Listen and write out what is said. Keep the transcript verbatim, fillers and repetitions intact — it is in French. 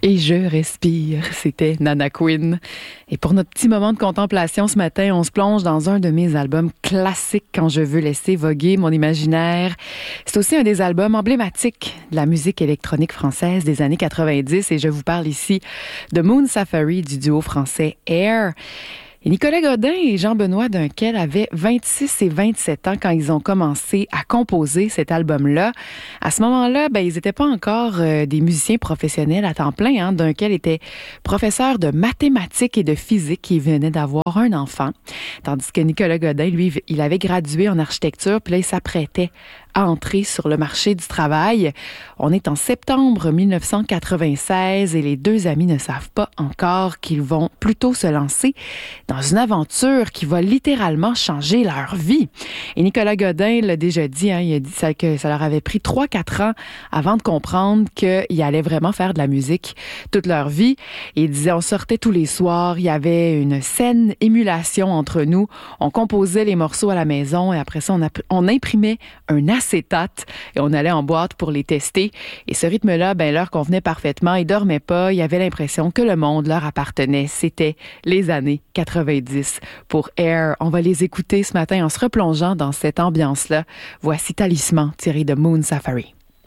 Et je respire, c'était Nana Queen. Et pour notre petit moment de contemplation ce matin, on se plonge dans un de mes albums classiques quand je veux laisser voguer mon imaginaire. C'est aussi un des albums emblématiques de la musique électronique française des années quatre-vingt-dix et je vous parle ici de Moon Safari du duo français Air. Et Nicolas Godin et Jean-Benoît Dunquel avaient vingt-six et vingt-sept ans quand ils ont commencé à composer cet album-là. À ce moment-là, ben, ils n'étaient pas encore euh, des musiciens professionnels à temps plein. Hein. Dunquel était professeur de mathématiques et de physique et il venait d'avoir un enfant. Tandis que Nicolas Godin, lui, il avait gradué en architecture, puis là, il s'apprêtait à entrer sur le marché du travail. On est en septembre mille neuf cent quatre-vingt-seize et les deux amis ne savent pas encore qu'ils vont plutôt se lancer dans une aventure qui va littéralement changer leur vie. Et Nicolas Godin l'a déjà dit, hein, il a dit ça, que ça leur avait pris trois quatre ans avant de comprendre qu'ils allaient vraiment faire de la musique toute leur vie. Et il disait, on sortait tous les soirs, il y avait une saine émulation entre nous, on composait les morceaux à la maison et après ça, on, a, on imprimait un acétate et on allait en boîte pour les tester. Et ce rythme-là, ben, leur convenait parfaitement. Ils dormaient pas. Ils avaient l'impression que le monde leur appartenait. C'était les années quatre-vingt-dix pour Air. On va les écouter ce matin en se replongeant dans cette ambiance-là. Voici Talisman tiré de Moon Safari.